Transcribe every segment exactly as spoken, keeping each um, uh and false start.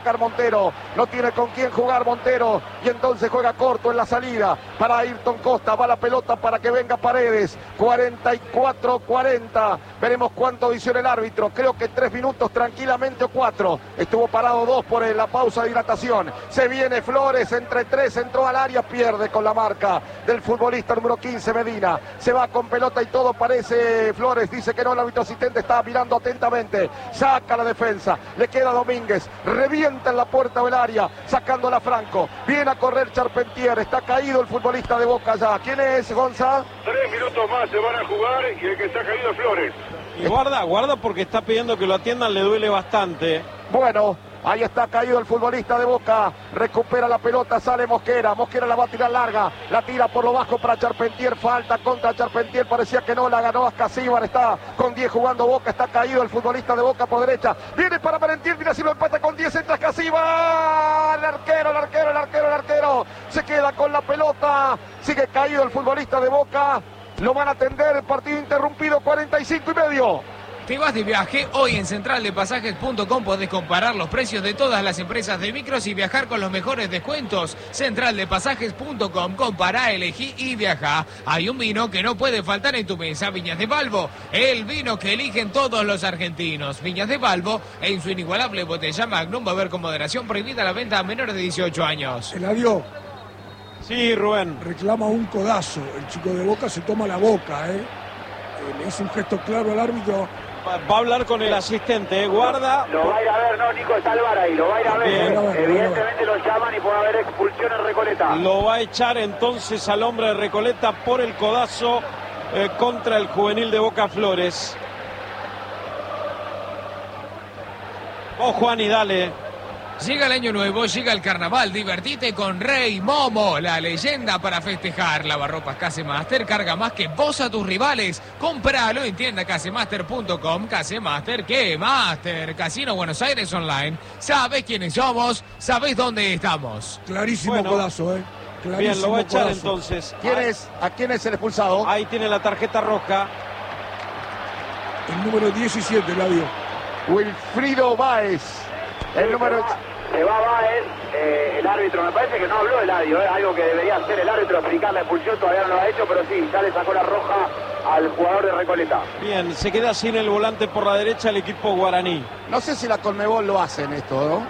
jugar Montero. No tiene con quién jugar Montero. Y entonces juega corto en la salida para Ayrton Costa. Va la pelota para que venga Paredes. cuarenta y cuatro cuarenta. Veremos cuánto dice el árbitro. Creo que tres minutos tranquilamente o cuatro. Estuvo parado dos por la pausa de hidratación. Se viene Flores entre tres. Entró al área. Pierde con la marca del futbolista número quince, Medina. Se va con pelota y todo parece. Flores dice que no. El árbitro asistente está mirando atentamente. Saca la defensa. Le queda Domínguez. Revienta en la puerta del área. Sacándola Franco. Viene a correr Charpentier. Está caído el futbolista de Boca ya. ¿Quién es, Gonza? Tres minutos más se van a jugar y el que está caído es Flores. Y guarda, guarda porque está pidiendo que lo atiendan, le duele bastante. Bueno, ahí está caído el futbolista de Boca. Recupera la pelota, sale Mosquera. Mosquera la va a tirar larga. La tira por lo bajo para Charpentier. Falta contra Charpentier. Parecía que no, la ganó Ascasíbar. Está con diez jugando Boca. Está caído el futbolista de Boca por derecha. Viene para Merentiel. Mira si lo empata con diez. Entra Ascasíbar. El arquero, el arquero, el arquero, el arquero. Se queda con la pelota. Sigue caído el futbolista de Boca. Lo van a atender. Partido interrumpido. cuarenta y cinco y medio. ¿Te vas de viaje? Hoy en central de pasajes punto com podés comparar los precios de todas las empresas de micros y viajar con los mejores descuentos. central de pasajes punto com, compará, elegí y viaja. Hay un vino que no puede faltar en tu mesa, Viñas de Valvo, el vino que eligen todos los argentinos. Viñas de Valvo, en su inigualable botella Magnum, va a haber con moderación, prohibida la venta a menores de dieciocho años. Eladio. Sí, Rubén. Reclama un codazo. El chico de Boca se toma la boca, ¿eh? Le hizo un gesto claro al árbitro. Va a hablar con el asistente, ¿eh? Guarda. Lo va a ir a ver, no, Nico, está el VAR ahí, lo va a ir a ver. Bien. Evidentemente lo llaman y puede haber expulsión en Recoleta. Lo va a echar entonces al hombre de Recoleta por el codazo eh, contra el juvenil de Boca Flores. Oh, Juan, y dale. Llega el año nuevo, llega el carnaval, divertite con Rey Momo, la leyenda para festejar. Lavarropas Casemaster, carga más que vos a tus rivales. Compralo en tienda casemaster punto com. Casemaster, ¿qué Master? Casino Buenos Aires Online. ¿Sabés quiénes somos? ¿Sabés dónde estamos? Clarísimo Bueno, codazo, ¿eh? Clarísimo Bien, lo va a echar codazo. entonces. ¿Quién es? ¿A quién es el expulsado? Ahí tiene la tarjeta roja. El número diecisiete, Eladio. Wilfrido Báez. El número... Se va Báez, eh, el árbitro, me parece que no habló Eladio, eh, algo que debería hacer el árbitro, explicar la expulsión, todavía no lo ha hecho, pero sí, ya le sacó la roja al jugador de Recoleta. Bien, se queda sin el volante por la derecha el equipo guaraní. No sé si la Conmebol lo hacen esto, ¿no?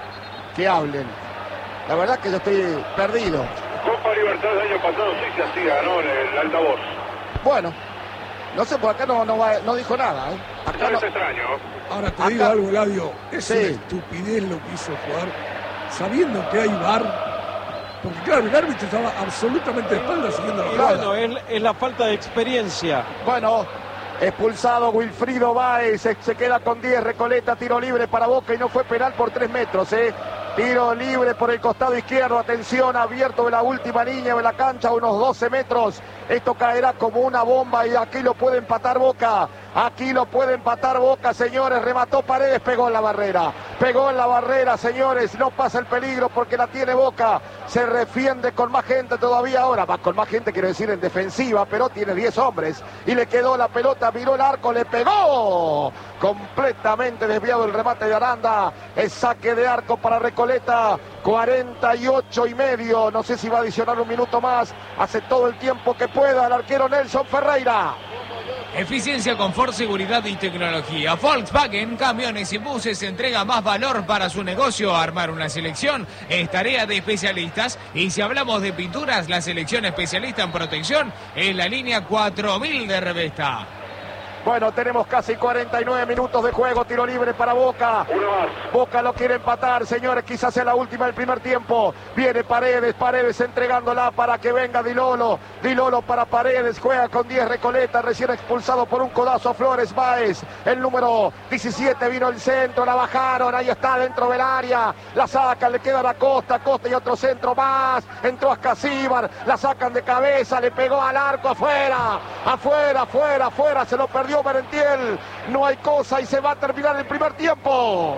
Que hablen. La verdad que yo estoy perdido. Copa Libertad del año pasado sí se hacía, ganó en el altavoz. Bueno, no sé, por acá no, no, va, no dijo nada, ¿eh? Acá No no... es extraño. Ahora te Acá- digo algo, Eladio. Es Sí. una estupidez lo que hizo jugar, sabiendo que hay V A R. Porque claro, el árbitro estaba absolutamente de espaldas siguiendo la Y jugada. bueno, es, es la falta de experiencia. Bueno, expulsado Wilfrido Báez, se, se queda con diez, Recoleta, tiro libre para Boca y no fue penal por tres metros, ¿eh? Tiro libre por el costado izquierdo, atención, abierto de la última línea de la cancha, unos doce metros. Esto caerá como una bomba y aquí lo puede empatar Boca. Aquí lo puede empatar Boca, señores. Remató Paredes, pegó en la barrera. Pegó en la barrera, señores. No pasa el peligro porque la tiene Boca. Se defiende con más gente todavía ahora. Va con más gente, quiero decir, en defensiva, pero tiene diez hombres. Y le quedó la pelota, miró el arco, le pegó. Completamente desviado el remate de Aranda. El saque de arco para Recoleta. cuarenta y ocho y medio. No sé si va a adicionar un minuto más. Hace todo el tiempo que pueda el arquero Nelson Ferreira. Eficiencia, confort, seguridad y tecnología. Volkswagen Camiones y Buses entrega más valor para su negocio. Armar una selección es tarea de especialistas. Y si hablamos de pinturas, la selección especialista en protección es la línea cuatro mil de Revesta. Bueno, tenemos casi cuarenta y nueve minutos de juego, tiro libre para Boca. Uno más. Boca lo quiere empatar, señores, quizás sea la última del primer tiempo. Viene Paredes, Paredes entregándola para que venga Di Lolo. Di Lolo para Paredes, juega con diez Recoleta, recién expulsado por un codazo a Flores Báez. El número diecisiete vino el centro, la bajaron, ahí está dentro del área. La sacan, le queda la Costa, Costa y otro centro más. Entró Ascasíbar, la sacan de cabeza, le pegó al arco, afuera, afuera, afuera, afuera, se lo perdió Merentiel. No hay cosa y se va a terminar el primer tiempo.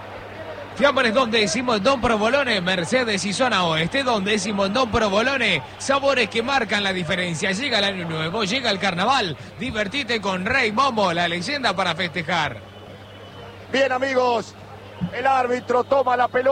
Fiambres donde decimos Don Provolone, Mercedes y zona oeste, donde decimos Don Provolone, sabores que marcan la diferencia. Llega el año nuevo, llega el carnaval, divertite con Rey Momo, la leyenda para festejar. Bien, amigos, el árbitro toma la pelota.